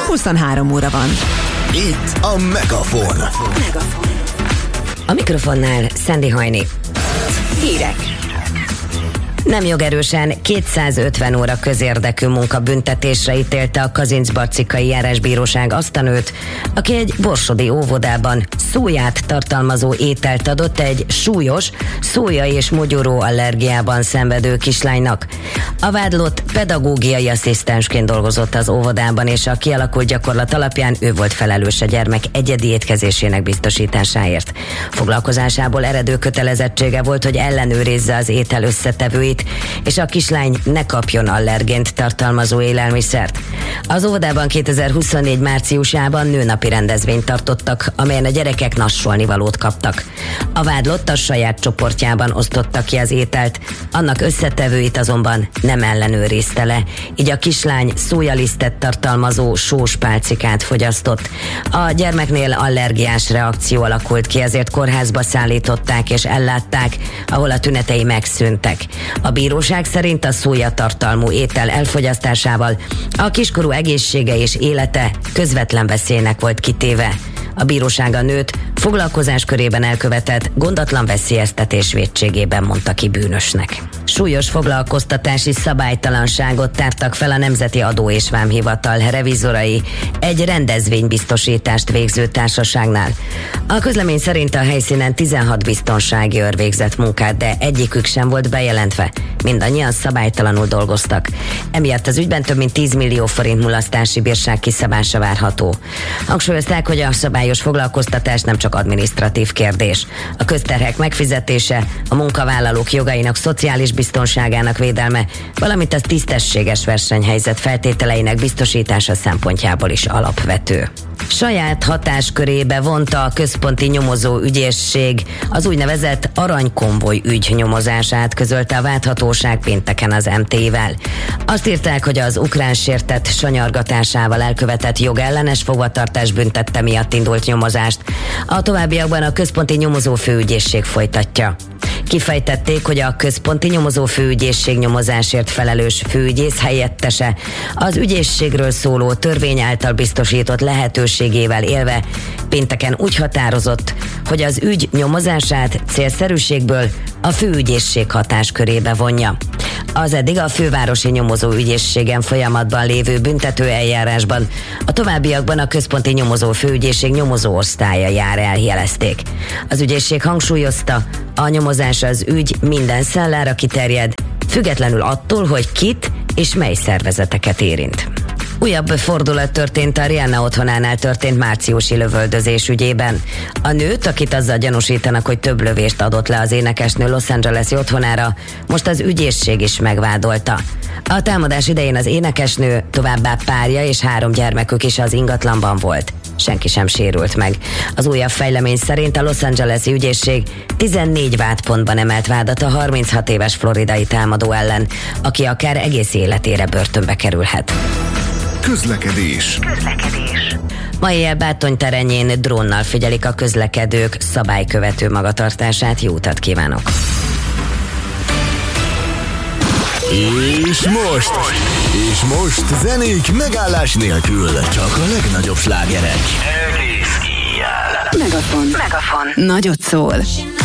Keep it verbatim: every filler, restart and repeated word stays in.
huszonhárom óra van. Itt a Megafon. Megafon. A mikrofonnál Szendi Hajni. Hírek. Nem jogerősen kétszázötven óra közérdekű munka büntetésre ítélte a Kazincbarcikai járásbíróság azt a nőt, aki egy borsodi óvodában szóját tartalmazó ételt adott egy súlyos szója és mogyoró allergiában szenvedő kislánynak. A vádlott pedagógiai asszisztensként dolgozott az óvodában, és a kialakult gyakorlat alapján ő volt felelős a gyermek egyedi étkezésének biztosításáért. Foglalkozásából eredő kötelezettsége volt, hogy ellenőrizze az étel összetevőit, és a kislány ne kapjon allergént tartalmazó élelmiszert. Az óvodában kétezer-huszonnégy márciusában nőnapi rendezvényt tartottak, amelyen a gyerekek nassolnivalót kaptak. A vádlott a saját csoportjában osztotta ki az ételt, annak összetevőit azonban nem ellenőrizte le, így a kislány szójalisztet tartalmazó sós pálcikát fogyasztott. A gyermeknél allergiás reakció alakult ki, ezért kórházba szállították és ellátták, ahol a tünetei megszűntek. A bíróság szerint a szójatartalmú étel elfogyasztásával a kiskorú egészsége és élete közvetlen veszélynek volt kitéve. A bíróság a nőt foglalkozás körében elkövetett gondatlan veszélyeztetés vétségében mondta ki bűnösnek. Súlyos foglalkoztatási szabálytalanságot tártak fel a Nemzeti Adó és Vámhivatal revizorai egy rendezvénybiztosítást végző társaságnál. A közlemény szerint a helyszínen tizenhat biztonsági őr végzett munkát, de egyikük sem volt bejelentve. Mindannyian szabálytalanul dolgoztak. Emiatt az ügyben több mint tíz millió forint mulasztási bírság kiszabása várható. Hangsúlyozták, hogy a szabályos foglalkoztatás nem csak adminisztratív kérdés. A közterhek megfizetése, a munkavállalók jogainak szociális biztonságának védelme, valamint az tisztességes versenyhelyzet feltételeinek biztosítása szempontjából is alapvető. Saját hatáskörébe vonta a központi nyomozó ügyészség az úgynevezett aranykonvoj ügy nyomozását, közölte a vádhatóság pénteken az em té i-vel. Azt írták, hogy az ukrán sértett sanyargatásával elkövetett jogellenes fogvatartás büntette miatt indult nyomozást. A továbbiakban a központi nyomozó főügyészség folytatja. Kifejtették, hogy a központi nyomozó főügyészség nyomozásért felelős főügyész helyettese az ügyészségről szóló törvény által biztosított lehetőségével élve pénteken úgy határozott, hogy az ügy nyomozását célszerűségből a főügyészség hatáskörébe vonja. Az eddig a fővárosi nyomozó ügyészségen folyamatban lévő büntető eljárásban a továbbiakban a központi nyomozó főügyészség nyomozó osztálya jár el, jelezték. Az ügyészség hangsúlyozta, a nyomozás az ügy minden szállára kiterjed, függetlenül attól, hogy kit és mely szervezeteket érint. Újabb fordulat történt a Rihanna otthonánál történt márciusi lövöldözés ügyében. A nőt, akit azzal gyanúsítanak, hogy több lövést adott le az énekesnő Los Angeles-i otthonára, most az ügyészség is megvádolta. A támadás idején az énekesnő, továbbá párja és három gyermekük is az ingatlanban volt. Senki sem sérült meg. Az újabb fejlemény szerint a Los Angeles-i ügyészség tizennégy vádpontban emelt vádat a harminchat éves floridai támadó ellen, aki akár egész életére börtönbe kerülhet. Közlekedés. Közlekedés. Ma éjjel Bátony terenyén drónnal figyelik a közlekedők szabálykövető magatartását. Jó utat kívánok! És most! És most zenék megállás nélkül, csak a legnagyobb slágerek. Megafon. Megafon. Nagyot szól.